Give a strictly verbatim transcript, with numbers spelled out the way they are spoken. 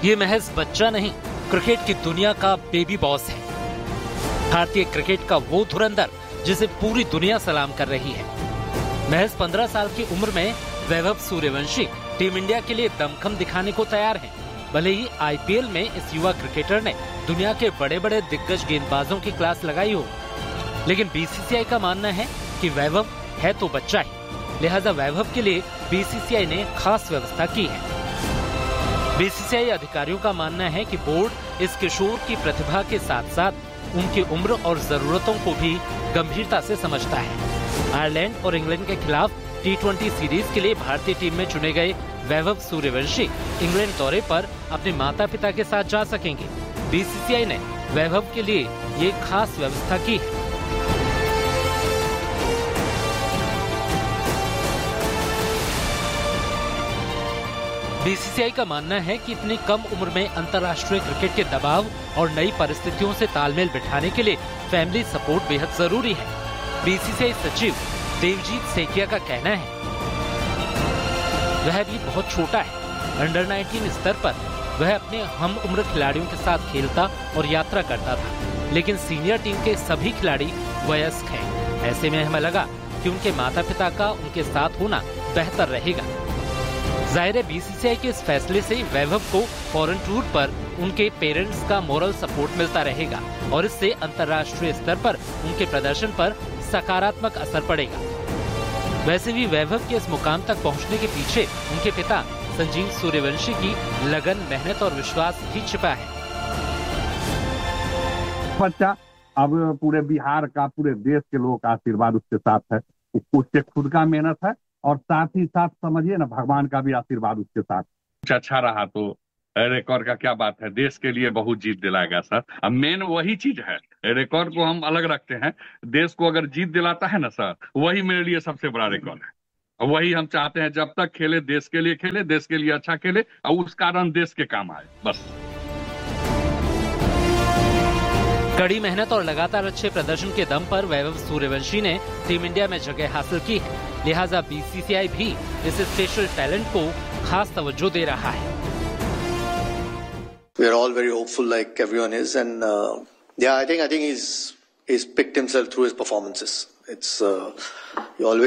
ये महज बच्चा नहीं, क्रिकेट की दुनिया का बेबी बॉस है। भारतीय क्रिकेट का वो धुरंधर जिसे पूरी दुनिया सलाम कर रही है। महज पंद्रह साल की उम्र में वैभव सूर्यवंशी टीम इंडिया के लिए दमखम दिखाने को तैयार हैं। भले ही आईपीएल में इस युवा क्रिकेटर ने दुनिया के बड़े बड़े दिग्गज गेंदबाजों की क्लास लगाई हो, लेकिन बीसीसीआई का मानना है कि वैभव है तो बच्चा ही, लिहाजा वैभव के लिए बीसीसीआई ने खास व्यवस्था की है। बीसीसीआई अधिकारियों का मानना है कि बोर्ड इस किशोर की प्रतिभा के साथ साथ उनकी उम्र और जरूरतों को भी गंभीरता से समझता है। आयरलैंड और इंग्लैंड के खिलाफ टी ट्वेंटी सीरीज के लिए भारतीय टीम में चुने गए वैभव सूर्यवंशी इंग्लैंड दौरे पर अपने माता पिता के साथ जा सकेंगे। बीसीसीआई ने वैभव के लिए ये खास व्यवस्था की है। बीसीसीआई का मानना है कि इतनी कम उम्र में अंतर्राष्ट्रीय क्रिकेट के दबाव और नई परिस्थितियों से तालमेल बिठाने के लिए फैमिली सपोर्ट बेहद जरूरी है। बीसीसीआई सचिव देवजीत सेकिया का कहना है, वह भी बहुत छोटा है। अंडर उन्नीस स्तर पर वह अपने हम उम्र खिलाड़ियों के साथ खेलता और यात्रा करता था, लेकिन सीनियर टीम के सभी खिलाड़ी वयस्क हैं। ऐसे में हमें लगा कि उनके माता पिता का उनके साथ होना बेहतर रहेगा। जाहिर है बीसीसीआई के इस फैसले से वैभव को फॉरेन टूर पर उनके पेरेंट्स का मोरल सपोर्ट मिलता रहेगा और इससे अंतर्राष्ट्रीय स्तर पर उनके प्रदर्शन पर सकारात्मक असर पड़ेगा। वैसे भी वैभव के इस मुकाम तक पहुंचने के पीछे उनके पिता संजीव सूर्यवंशी की लगन, मेहनत और विश्वास भी छिपा है। बच्चा अब पूरे बिहार का, पूरे देश के लोगों का आशीर्वाद उसके साथ है, उसके खुद का मेहनत है और साथ ही साथ समझिए ना भगवान का भी आशीर्वाद उसके साथ। कुछ अच्छा रहा तो रिकॉर्ड का क्या बात है, देश के लिए बहुत जीत दिलाएगा सर। अब मेन वही चीज है, रिकॉर्ड को हम अलग रखते हैं, देश को अगर जीत दिलाता है ना सर, वही मेरे लिए सबसे बड़ा रिकॉर्ड है। वही हम चाहते हैं, जब तक खेले देश के लिए खेले, देश के लिए अच्छा खेले और उस कारण देश के काम आए, बस। कड़ी मेहनत और लगातार अच्छे प्रदर्शन के दम पर वैभव सूर्यवंशी ने टीम इंडिया में जगह हासिल की है, लिहाजा बीसीसीआई भी इस स्पेशल टैलेंट को खास तवज्जो दे रहा है। We are all very hopeful, like everyone is, and uh, yeah, I think I think he's he's picked himself through his performances. It's uh, you always